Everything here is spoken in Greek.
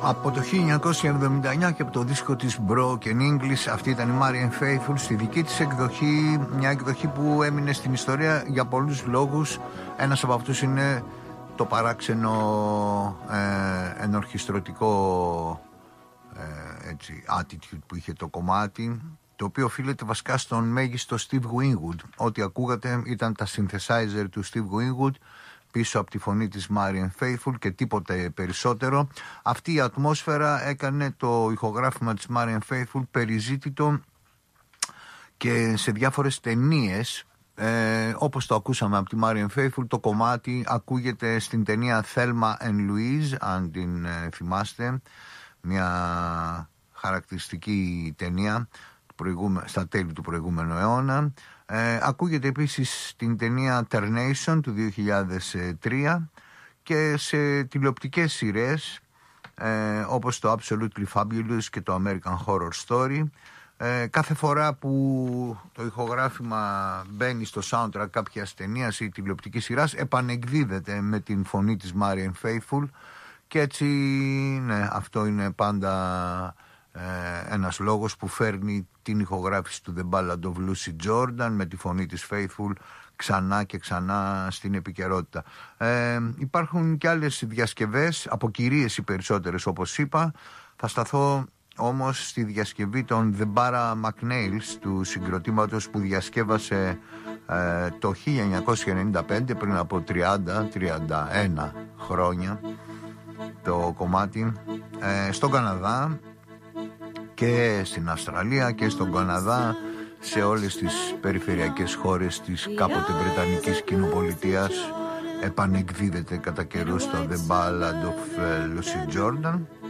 Από το 1979 και από το δίσκο της Broken English, αυτή ήταν η Marianne Faithfull στη δική της εκδοχή, μια εκδοχή που έμεινε στην ιστορία για πολλούς λόγους. Ένας από αυτούς είναι το παράξενο ενορχιστρωτικό attitude που είχε το κομμάτι, το οποίο οφείλεται βασικά στον μέγιστο Steve Winwood. Ό,τι ακούγατε ήταν τα synthesizer του Steve Winwood πίσω από τη φωνή της Marianne Faithfull και τίποτε περισσότερο. Αυτή η ατμόσφαιρα έκανε το ηχογράφημα της Marianne Faithfull περιζήτητο και σε διάφορες ταινίες, όπως το ακούσαμε από τη Marianne Faithfull. Το κομμάτι ακούγεται στην ταινία Thelma and Louise, αν την θυμάστε, μια χαρακτηριστική ταινία στα τέλη του προηγούμενου αιώνα. Ακούγεται επίσης στην ταινία Ternation του 2003 και σε τηλεοπτικές σειρές όπως το Absolutely Fabulous και το American Horror Story. Κάθε φορά που το ηχογράφημα μπαίνει στο soundtrack κάποιας ταινίας ή τηλεοπτικής σειράς, επανεκδίδεται με την φωνή της Marianne Faithfull και έτσι, ναι, αυτό είναι πάντα ένας λόγος που φέρνει την ηχογράφηση του The Ballad of Lucy Jordan με τη φωνή της Faithfull ξανά και ξανά στην επικαιρότητα. Υπάρχουν και άλλες διασκευές, από κυρίες οι περισσότερες όπως είπα. Θα σταθώ όμως στη διασκευή των The Bara McNails, του συγκροτήματος που διασκεύασε το 1995, πριν από 30-31 χρόνια, το κομμάτι στον Καναδά και στην Αυστραλία και στον Καναδά, σε όλες τις περιφερειακές χώρες της κάποτε Βρετανικής Κοινοπολιτείας επανεκδίδεται κατά καιρούς το The Ballad of Lucy Jordan.